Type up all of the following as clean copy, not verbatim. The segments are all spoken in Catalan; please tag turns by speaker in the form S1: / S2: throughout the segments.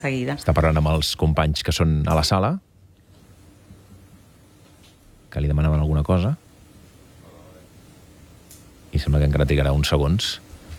S1: seguida.
S2: Està parlant amb els companys que són a la sala, que li demanaven alguna cosa, i sembla que encara trigarà uns segons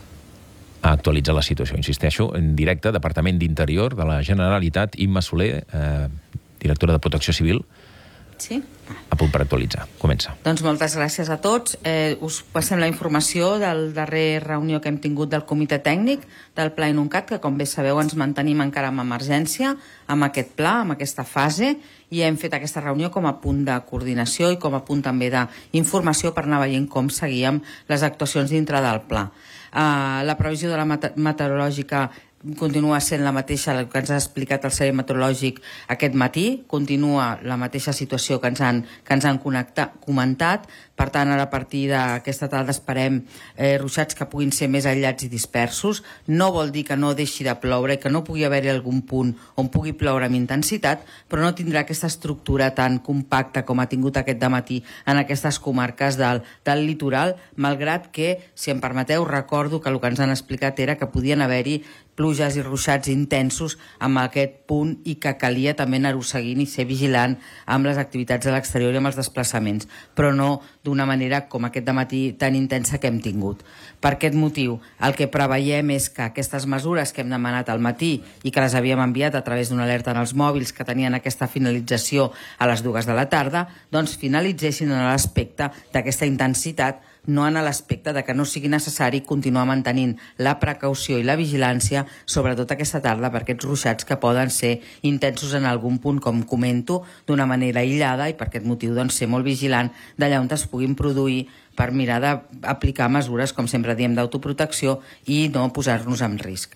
S2: a actualitzar la situació. Insisteixo, en directe, Departament d'Interior de la Generalitat, Imma Soler, directora de Protecció Civil,
S1: sí?
S2: A punt per actualitzar. Comença.
S1: Doncs moltes gràcies a tots. Us passem la informació del darrer reunió que hem tingut del comitè tècnic del Pla Inuncat, que com bé sabeu ens mantenim encara en emergència amb aquest pla, amb aquesta fase, i hem fet aquesta reunió com a punt de coordinació i com a punt també d'informació per anar veient com seguíem les actuacions dintre del pla. La previsió de la meteorològica continua sent la mateixa que ens ha explicat el Servei Meteorològic aquest matí, continua la mateixa situació que ens han comentat. Per tant, ara a partir d'aquesta tarda esperem ruixats que puguin ser més aïllats i dispersos. No vol dir que no deixi de ploure i que no pugui haver-hi algun punt on pugui ploure amb intensitat, però no tindrà aquesta estructura tan compacta com ha tingut aquest dematí en aquestes comarques del litoral, malgrat que, si em permeteu, recordo que el que ens han explicat era que podien haver-hi pluges i ruixats intensos amb aquest punt i que calia també anar-ho seguint i ser vigilant amb les activitats a l'exterior i amb els desplaçaments, però no d'una manera com aquest dematí tan intensa que hem tingut. Per aquest motiu, el que preveiem és que aquestes mesures que hem demanat al matí i que les havíem enviat a través d'una alerta en els mòbils que tenien aquesta finalització a les 2 de la tarda, doncs finalitzessin en l'aspecte d'aquesta intensitat, no en l'aspecte de que no sigui necessari continuar mantenint la precaució i la vigilància, sobretot aquesta tarda, per aquests ruixats que poden ser intensos en algun punt, com comento, d'una manera aïllada, i per aquest motiu doncs, ser molt vigilant d'allà on es puguin produir per mirar d'aplicar mesures, com sempre diem, d'autoprotecció i no posar-nos en risc.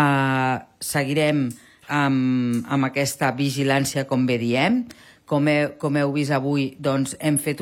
S1: Seguirem amb aquesta vigilància, com bé diem. Com heu vist avui, doncs, hem fet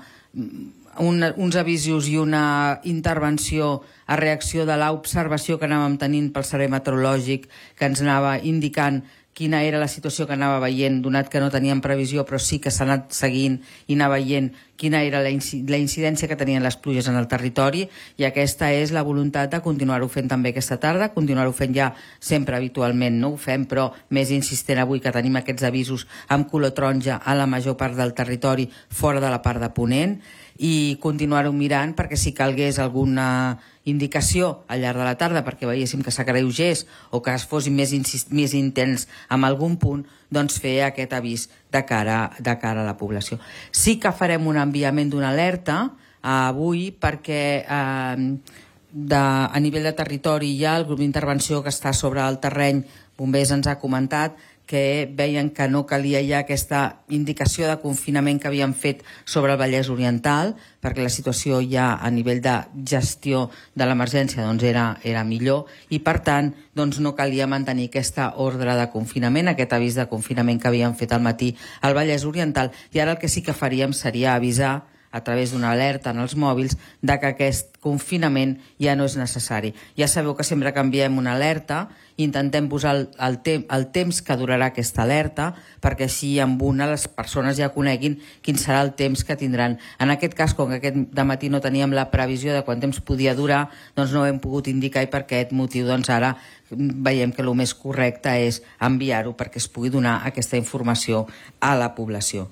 S1: uns avisos i una intervenció a reacció de l'observació que anàvem tenint pel Servei Meteorològic, que ens anava indicant quina era la situació que anava veient, donat que no teníem previsió, però sí que s'ha anat seguint i anar veient quina era la incidència que tenien les pluges en el territori, i aquesta és la voluntat de continuar-ho fent també aquesta tarda, continuar-ho fent ja sempre habitualment, no ho fem, però més insistent avui que tenim aquests avisos amb color taronja a la major part del territori fora de la part de Ponent, i continuar-ho mirant perquè si calgués alguna indicació al llarg de la tarda perquè veiéssim que s'agreugés o que es fos més intens en algun punt, doncs fer aquest avís de cara a la població. Sí que farem un enviament d'una alerta avui perquè a nivell de territori hi ha el grup d'intervenció que està sobre el terreny. Bombers ens ha comentat que veien que no calia ja aquesta indicació de confinament que havien fet sobre el Vallès Oriental, perquè la situació ja a nivell de gestió de l'emergència doncs era millor, i per tant doncs no calia mantenir aquesta ordre de confinament, aquest avís de confinament que havien fet al matí al Vallès Oriental, i ara el que sí que faríem seria avisar a través d'una alerta en els mòbils de que aquest confinament ja no és necessari. Ja sabeu que sempre que enviem una alerta intentem posar el temps que durarà aquesta alerta perquè així amb una les persones ja coneguin quin serà el temps que tindran. En aquest cas, com que aquest dematí no teníem la previsió de quant temps podia durar, doncs no ho hem pogut indicar, i per aquest motiu doncs ara veiem que el més correcte és enviar-ho perquè es pugui donar aquesta informació a la població.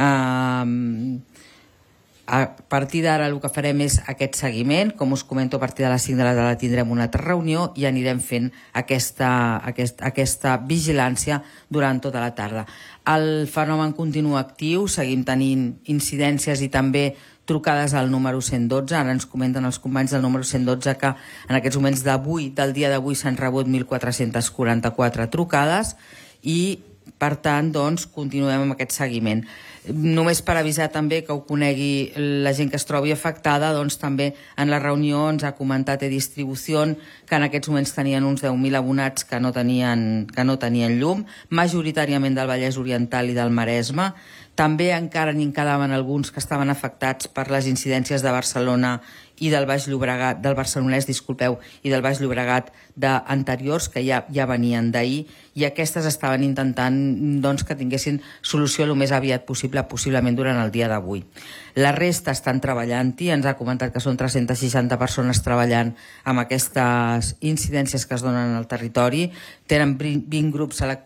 S1: A partir d'ara el que farem és aquest seguiment. Com us comento, a partir de les 5 de la tarda tindrem una altra reunió i anirem fent aquesta vigilància durant tota la tarda. El fenomen continua actiu, seguim tenint incidències i també trucades al número 112. Ara ens comenten els companys del número 112 que en aquests moments del dia d'avui s'han rebut 1.444 trucades i per tant, doncs, continuem amb aquest seguiment. Només per avisar també que ho conegui la gent que es trobi afectada, doncs també en la reunió ens ha comentat Distribució que en aquests moments tenien uns 10.000 abonats que no tenien llum, majoritàriament del Vallès Oriental i del Maresme. També encara n'hi quedaven alguns que estaven afectats per les incidències de Barcelona i del Baix Llobregat, del Barcelonès, disculpeu, i del Baix Llobregat d'anteriors, que ja venien d'ahir, i aquestes estaven intentant doncs, que tinguessin solució el més aviat possible, possiblement durant el dia d'avui. La resta estan treballant-hi, ens ha comentat que són 360 persones treballant amb aquestes incidències que es donen al territori, tenen 20 grups